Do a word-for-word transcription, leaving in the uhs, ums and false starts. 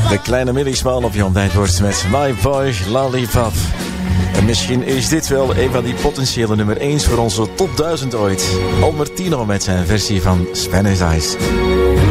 De kleine Millie Smaan op je ontbijtbord met My Boy Lollipop. En misschien is dit wel een van die potentiële nummer één voor onze top duizend ooit. Albertino met zijn versie van Spanish Eyes.